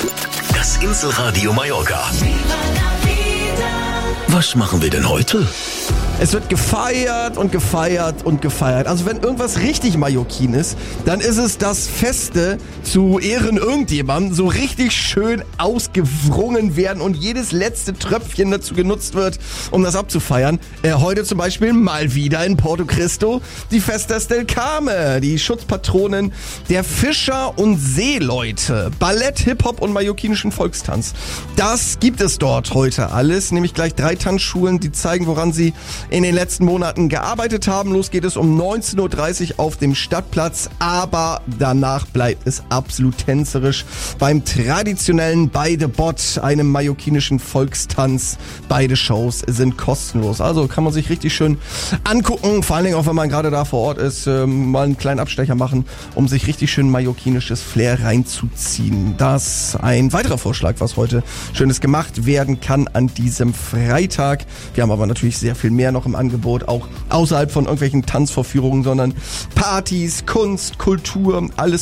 Das Inselradio Mallorca. Was machen wir denn heute? Es wird gefeiert und gefeiert und gefeiert. Also wenn irgendwas richtig Mallorquin ist, dann ist es, dass Feste zu Ehren irgendjemandem so richtig schön ausgewrungen werden und jedes letzte Tröpfchen dazu genutzt wird, um das abzufeiern. Heute zum Beispiel mal wieder in Porto Cristo die Festas del Carme, die Schutzpatronen der Fischer und Seeleute. Ballett, Hip-Hop und mallorquinischen Volkstanz. Das gibt es dort heute alles, nämlich gleich 3 Tanzschulen, die zeigen, woran sie in den letzten Monaten gearbeitet haben. Los geht es um 19.30 Uhr auf dem Stadtplatz, aber danach bleibt es absolut tänzerisch beim traditionellen Beide-Bot, einem mallorquinischen Volkstanz. Beide Shows sind kostenlos, also kann man sich richtig schön angucken, vor allen Dingen auch, wenn man gerade da vor Ort ist, mal einen kleinen Abstecher machen, um sich richtig schön mallorquinisches Flair reinzuziehen. Das ein weiterer Vorschlag, was heute Schönes gemacht werden kann an diesem Freitag. Wir haben aber natürlich sehr viel mehr noch im Angebot, auch außerhalb von irgendwelchen Tanzvorführungen, sondern Partys, Kunst, Kultur, alles